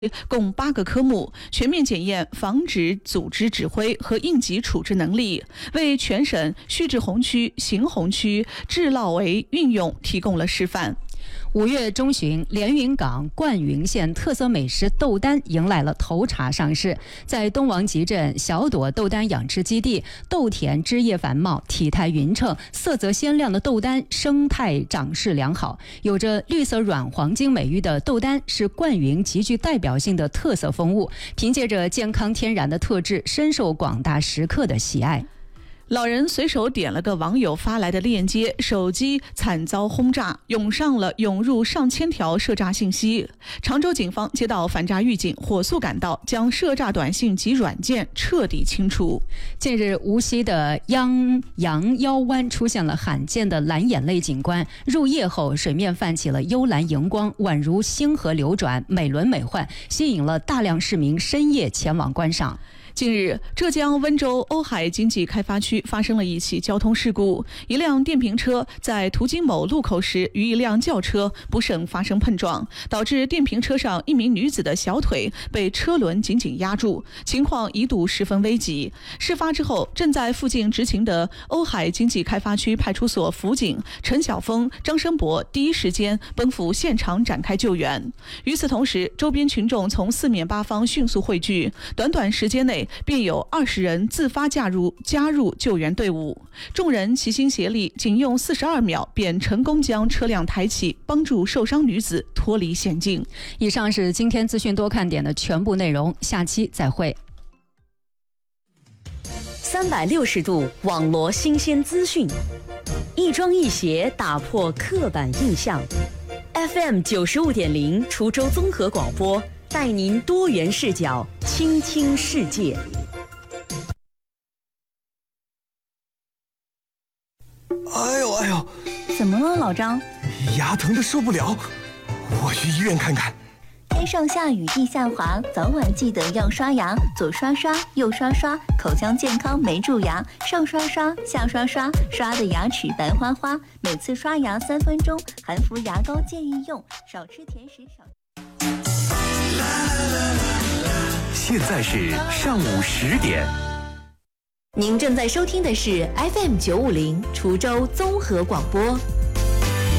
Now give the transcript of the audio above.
共8个科目，全面检验防止组织指挥和应急处置能力，为全省蓄滞洪区、行洪区治涝围运用提供了示范。 5月中旬，连云港灌云县特色美食豆丹迎来了头茬上市。在东王集镇小朵豆丹养殖基地，豆田枝叶繁茂，体态匀称，色泽鲜亮的豆丹生态长势良好。有着绿色软黄金美誉的豆丹是灌云极具代表性的特色风物，凭借着健康天然的特质，深受广大食客的喜爱。 老人随手点了个网友发来的链接，手机惨遭轰炸，涌入上千条涉诈信息。常州警方接到反诈预警，火速赶到，将涉诈短信及软件彻底清除。 近日，无锡的羊腰湾出现了罕见的蓝眼泪景观，入夜后水面泛起了幽蓝荧光，宛如星河流转，美轮美奂，吸引了大量市民深夜前往观赏。 近日，浙江温州瓯海经济开发区发生了一起交通事故，一辆电瓶车在途经某路口时与一辆轿车不慎发生碰撞，导致电瓶车上一名女子的小腿被车轮紧紧压住，情况一度十分危急。事发之后，正在附近执勤的瓯海经济开发区派出所辅警陈晓峰、张生博第一时间奔赴现场展开救援。与此同时，周边群众从四面八方迅速汇聚，短短时间内便有20人自发加入救援队伍，众人齐心协力，仅用42秒便成功将车辆抬起，帮助受伤女子脱离险境。 以上是今天资讯多看点的全部内容，下期再会。 360度网罗新鲜资讯，一庄一协打破刻板印象。FM 95.0滁州综合广播，带您多元视角倾听世界。 哎呦， 怎么了，老张？ 牙疼的受不了，我去医院看看。 天上下雨地下滑，早晚记得要刷牙，左刷刷右刷刷，口腔健康没蛀牙，上刷刷下刷刷，刷的牙齿白花花。每次刷牙3分钟，含氟牙膏建议用，少吃甜食少。 现在是上午10点。 您正在收听的是 FM 950滁州综合广播。